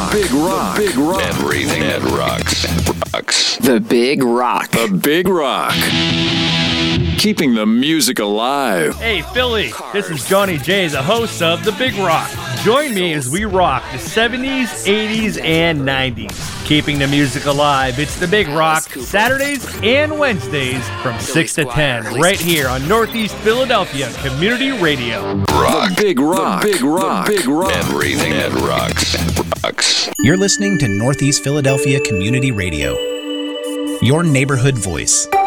Big Rock. The Big Rock. Everything that rocks. The Big Rock. The Big Rock. Keeping the music alive. Hey, Philly, this is Johnny J, the host of The Big Rock. Join me as we rock the 70s, 80s, and 90s. Keeping the music alive, it's The Big Rock, Saturdays and Wednesdays from 6 to 10, right here on Northeast Philadelphia Community Radio. Rock. The Big Rock. The Big Rock. The Big Rock. Everything that rocks. You're listening to Northeast Philadelphia Community Radio, your neighborhood voice.